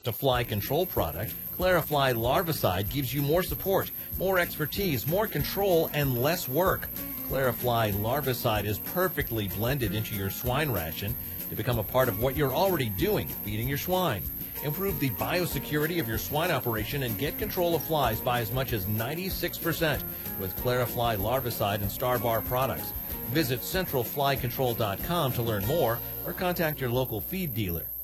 just a fly control product, Clarifly Larvicide gives you more support, more expertise, more control, and less work. Clarifly Larvicide is perfectly blended into your swine ration to become a part of what you're already doing, feeding your swine. Improve the biosecurity of your swine operation and get control of flies by as much as 96% with Clarifly Larvicide and Starbar products. Visit centralflycontrol.com to learn more or contact your local feed dealer.